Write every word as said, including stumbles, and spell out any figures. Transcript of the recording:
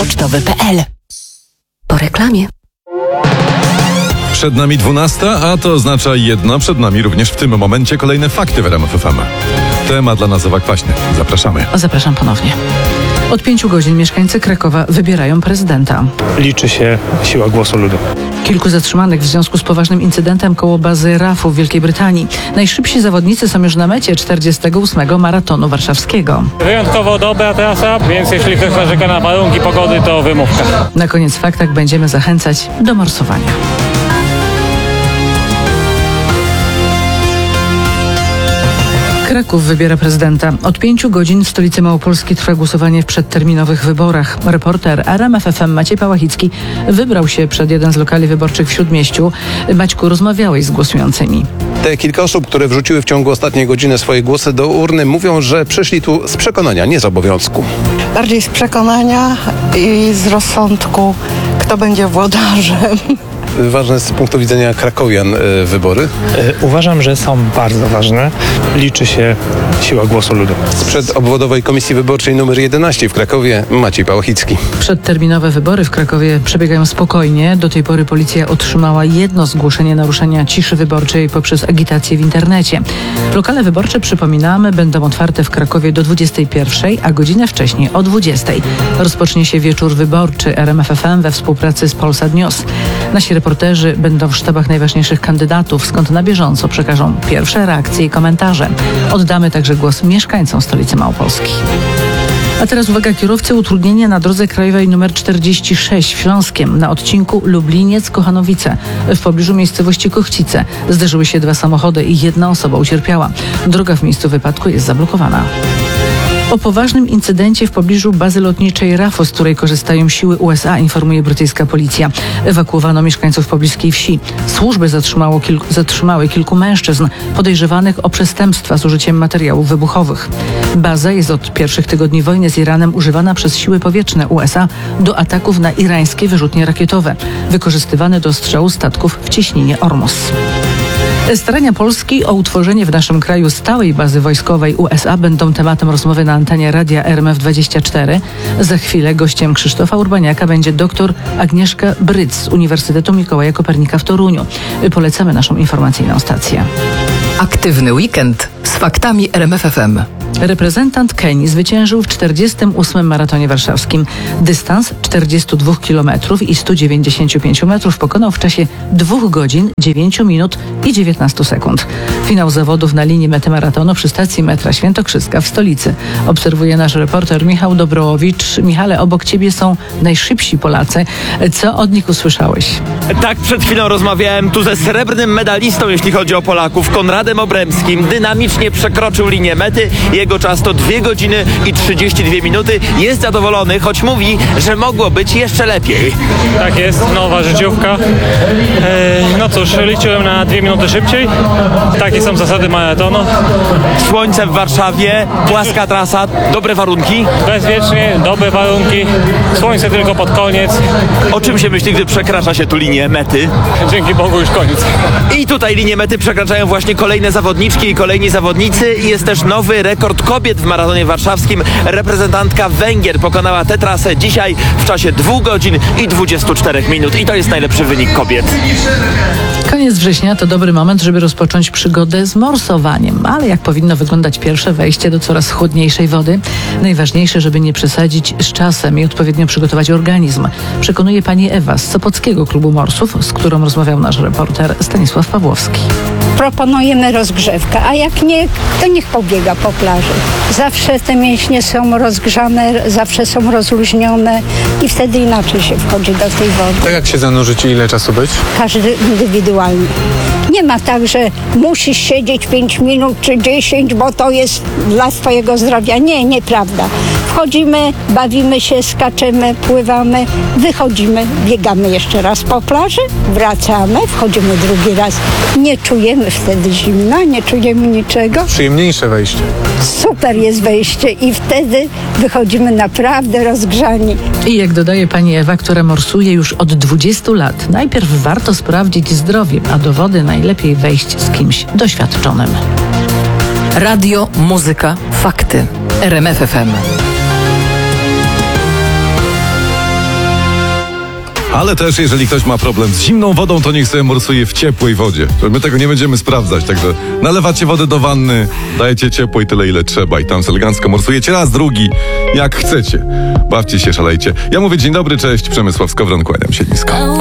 pocztowy kropka p l. Po reklamie. Przed nami dwunasta, a to oznacza jedno, przed nami również w tym momencie kolejne fakty w R M F F M. Temat dla nas Ewa Kwaśny. Zapraszamy. Zapraszam ponownie. Od pięciu godzin mieszkańcy Krakowa wybierają prezydenta. Liczy się siła głosu ludu. Kilku zatrzymanych w związku z poważnym incydentem koło bazy R A F u w Wielkiej Brytanii. Najszybsi zawodnicy są już na mecie czterdziestego ósmego maratonu warszawskiego. Wyjątkowo dobra trasa, więc jeśli ktoś narzeka na warunki pogody, to wymówka. Na koniec w faktach będziemy zachęcać do morsowania. Kraków wybiera prezydenta. Od pięciu godzin w stolicy Małopolski trwa głosowanie w przedterminowych wyborach. Reporter R M F F M Maciej Pałachicki wybrał się przed jeden z lokali wyborczych w Śródmieściu. Maćku, rozmawiałeś z głosującymi. Te kilka osób, które wrzuciły w ciągu ostatniej godziny swoje głosy do urny, mówią, że przyszli tu z przekonania, nie z obowiązku. Bardziej z przekonania i z rozsądku, kto będzie włodarzem. Ważne z punktu widzenia krakowian y, wybory. Y, uważam, że są bardzo ważne. Liczy się siła głosu ludu. Sprzed obwodowej komisji wyborczej numer jedenaście w Krakowie Maciej Pałachicki. Przedterminowe wybory w Krakowie przebiegają spokojnie. Do tej pory policja otrzymała jedno zgłoszenie naruszenia ciszy wyborczej poprzez agitację w internecie. Lokale wyborcze, przypominamy, będą otwarte w Krakowie do dwudziestej pierwszej, a godzinę wcześniej o dwudziestej. Rozpocznie się wieczór wyborczy R M F F M we współpracy z Polsat News. Nasi reporterzy będą w sztabach najważniejszych kandydatów, skąd na bieżąco przekażą pierwsze reakcje i komentarze. Oddamy także głos mieszkańcom stolicy Małopolski. A teraz uwaga, kierowcy, utrudnienia na drodze krajowej nr czterdzieści sześć w Śląskiem na odcinku Lubliniec-Kochanowice w pobliżu miejscowości Kochcice. Zderzyły się dwa samochody i jedna osoba ucierpiała. Droga w miejscu wypadku jest zablokowana. O poważnym incydencie w pobliżu bazy lotniczej R A F u, z której korzystają siły U S A, informuje brytyjska policja. Ewakuowano mieszkańców pobliskiej wsi. Służby zatrzymało kilku, zatrzymały kilku mężczyzn podejrzewanych o przestępstwa z użyciem materiałów wybuchowych. Baza jest od pierwszych tygodni wojny z Iranem używana przez siły powietrzne U S A do ataków na irańskie wyrzutnie rakietowe, wykorzystywane do strzału statków w cieśninie Ormus. Starania Polski o utworzenie w naszym kraju stałej bazy wojskowej U S A będą tematem rozmowy na antenie radia R M F dwadzieścia cztery. Za chwilę gościem Krzysztofa Urbaniaka będzie doktor Agnieszka Bryc z Uniwersytetu Mikołaja Kopernika w Toruniu. Polecamy naszą informacyjną stację. Aktywny weekend z faktami R M F F M. Reprezentant Kenii zwyciężył w czterdziestym ósmym maratonie warszawskim. Dystans czterdzieści dwa kilometry i sto dziewięćdziesiąt pięć metrów pokonał w czasie dwóch godzin, dziewięciu minut i dziewiętnastu sekund. Finał zawodów na linii mety maratonu przy stacji metra Świętokrzyska w stolicy. Obserwuje nasz reporter Michał Dobrołowicz. Michale, obok ciebie są najszybsi Polacy. Co od nich usłyszałeś? Tak, przed chwilą rozmawiałem tu ze srebrnym medalistą, jeśli chodzi o Polaków, Konradem Obremskim. Dynamicznie przekroczył linię mety. Jego czas to dwie godziny i trzydzieści dwie minuty. Jest zadowolony, choć mówi, że mogło być jeszcze lepiej. Tak jest, nowa życiówka. E, no cóż, liczyłem na dwie minuty szybciej. Takie są zasady maratonu. Słońce w Warszawie, płaska trasa, dobre warunki. Bezwiecznie, dobre warunki. Słońce tylko pod koniec. O czym się myśli, gdy przekracza się tu linię mety? Dzięki Bogu już koniec. I tutaj linię mety przekraczają właśnie kolejne zawodniczki i kolejni zawodnicy. I jest też nowy rekord kobiet w maratonie warszawskim. Reprezentantka Węgier pokonała tę trasę dzisiaj w czasie dwóch godzin i dwudziestu czterech minut. I to jest najlepszy wynik kobiet. Koniec września to dobry moment, żeby rozpocząć przygodę z morsowaniem. Ale jak powinno wyglądać pierwsze wejście do coraz chłodniejszej wody? Najważniejsze, żeby nie przesadzić z czasem i odpowiednio przygotować organizm. Przekonuje pani Ewa z Sopockiego Klubu Morsów, z którą rozmawiał nasz reporter Stanisław Pawłowski. Proponujemy rozgrzewkę, a jak nie, to niech pobiega po plaży. Zawsze te mięśnie są rozgrzane, zawsze są rozluźnione i wtedy inaczej się wchodzi do tej wody. Tak jak się zanurzyć i ile czasu być? Każdy indywidualnie. Nie ma tak, że musisz siedzieć pięć minut czy dziesięć, bo to jest dla twojego zdrowia. Nie, nieprawda. Wchodzimy, bawimy się, skaczemy, pływamy, wychodzimy, biegamy jeszcze raz po plaży, wracamy, wchodzimy drugi raz. Nie czujemy wtedy zimna, nie czujemy niczego. Przyjemniejsze wejście. Super jest wejście i wtedy wychodzimy naprawdę rozgrzani. I jak dodaje pani Ewa, która morsuje już od dwudziestu lat, najpierw warto sprawdzić zdrowie, a do wody najlepiej wejść z kimś doświadczonym. Radio, muzyka, fakty. R M F F M. Ale też, jeżeli ktoś ma problem z zimną wodą, to niech sobie morsuje w ciepłej wodzie. My tego nie będziemy sprawdzać, także nalewacie wodę do wanny, dajecie ciepło i tyle, ile trzeba i tam elegancko morsujecie raz, drugi, jak chcecie. Bawcie się, szalejcie. Ja mówię dzień dobry, cześć, Przemysław Skowron, kłaniam się nisko.